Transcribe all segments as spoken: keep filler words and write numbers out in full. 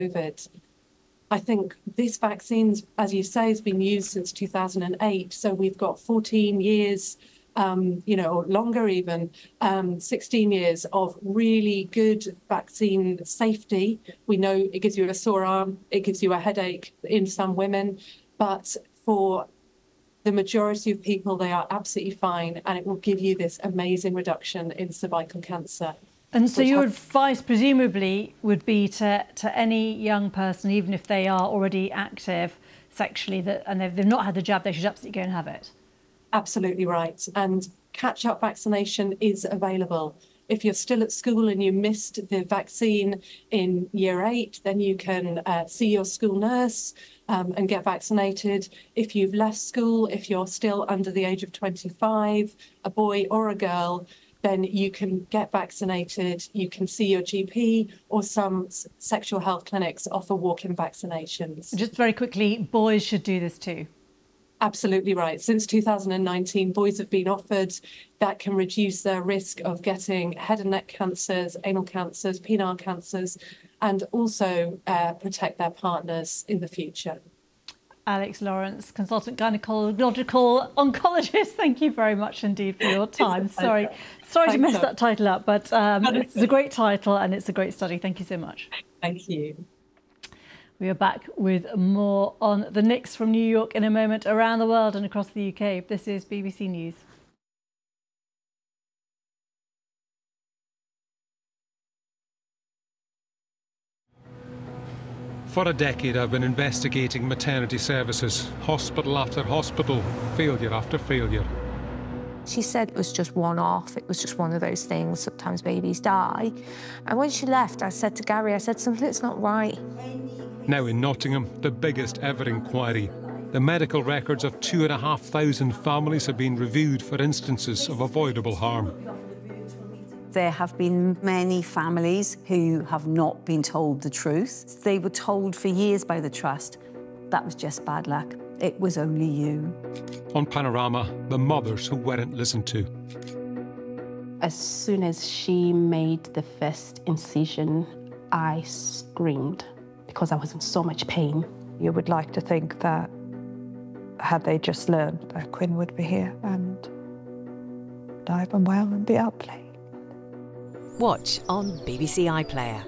COVID. I think this vaccine, as you say, has been used since two thousand eight. So we've got fourteen years, um, you know, longer even, um, sixteen years of really good vaccine safety. We know it gives you a sore arm, it gives you a headache in some women, but for the majority of people, they are absolutely fine, and it will give you this amazing reduction in cervical cancer. And so your advice presumably would be to, to any young person, even if they are already active sexually, that and they've, they've not had the jab, they should absolutely go and have it. Absolutely right. And catch-up vaccination is available. If you're still at school and you missed the vaccine in year eight, then you can uh, see your school nurse um, and get vaccinated. If you've left school, if you're still under the age of twenty-five, a boy or a girl, then you can get vaccinated. You can see your G P, or some sexual health clinics offer walk-in vaccinations. Just very quickly, boys should do this too. Absolutely right. Since two thousand nineteen, boys have been offered. That can reduce their risk of getting head and neck cancers, anal cancers, penile cancers, and also uh, protect their partners in the future. Alex Lawrence, consultant gynecological oncologist, thank you very much indeed for your time. Sorry, sorry to mess that title up, but um, it's a great title and it's a great study. Thank you so much. Thank you. We are back with more on the Knicks from New York in a moment, around the world and across the U K. This is B B C News. For a decade, I've been investigating maternity services, hospital after hospital, failure after failure. She said it was just one-off, it was just one of those things, sometimes babies die. And when she left, I said to Gary, I said, something's not right. Now in Nottingham, the biggest ever inquiry. The medical records of two and a half thousand families have been reviewed for instances of avoidable harm. There have been many families who have not been told the truth. They were told for years by the Trust that was just bad luck. It was only you. On Panorama, the mothers who weren't listened to. As soon as she made the first incision, I screamed because I was in so much pain. You would like to think that had they just learned that Quinn would be here and alive and well and be out playing. Watch on B B C iPlayer.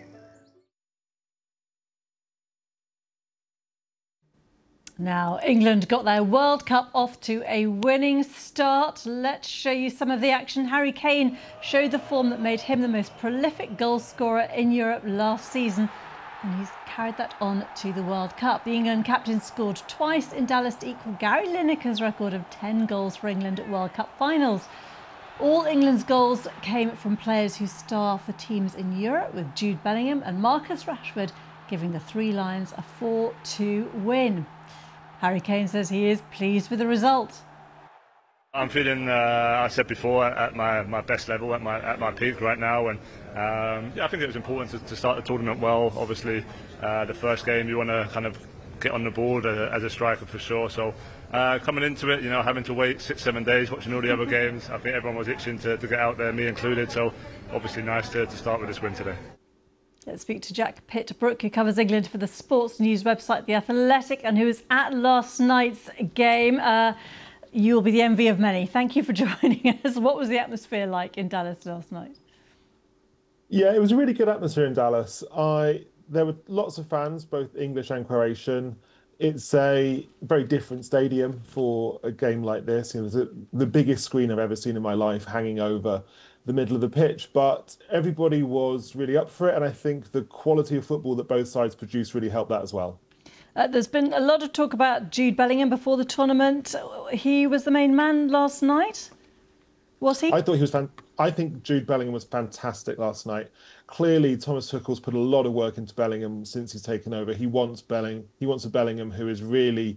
Now, England got their World Cup off to a winning start. Let's show you some of the action. Harry Kane showed the form that made him the most prolific goal scorer in Europe last season, and he's carried that on to the World Cup. The England captain scored twice in Dallas to equal Gary Lineker's record of ten goals for England at World Cup finals. All England's goals came from players who star for teams in Europe, with Jude Bellingham and Marcus Rashford giving the Three Lions a four two win. Harry Kane says he is pleased with the result. I'm feeling, uh, I said before, at my, my best level, at my at my peak right now, and um, yeah, I think it was important to, to start the tournament well. Obviously, uh, the first game you want to kind of get on the board as a, as a striker for sure. So uh, coming into it, you know, having to wait six, seven days, watching all the other games, I think everyone was itching to, to get out there, me included. So obviously nice to, to start with this win today. Let's speak to Jack Pitt-Brooke, who covers England for the sports news website The Athletic, and who was at last night's game. Uh, you'll be the envy of many. Thank you for joining us. What was the atmosphere like in Dallas last night? Yeah, it was a really good atmosphere in Dallas. I there were lots of fans, both English and Croatian. It's a very different stadium for a game like this. It was a, the biggest screen I've ever seen in my life, hanging over the middle of the pitch, but everybody was really up for it, and I think the quality of football that both sides produced really helped that as well. Uh, there's been a lot of talk about Jude Bellingham before the tournament. He was the main man last night, was he? I thought he was fan- I think Jude Bellingham was fantastic last night. Clearly, Thomas Tuchel's put a lot of work into Bellingham since he's taken over. He wants Belling. He wants a Bellingham who is really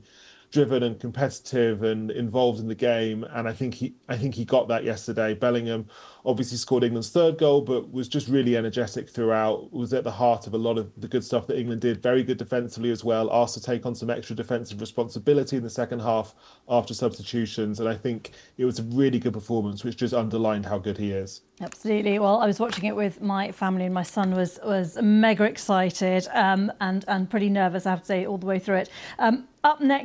driven and competitive and involved in the game. And I think he I think he got that yesterday. Bellingham obviously scored England's third goal, but was just really energetic throughout, was at the heart of a lot of the good stuff that England did. Very good defensively as well, asked to take on some extra defensive responsibility in the second half after substitutions. And I think it was a really good performance, which just underlined how good he is. Absolutely. Well, I was watching it with my family and my son was was mega excited um, and, and pretty nervous, I have to say, all the way through it. Um, up next.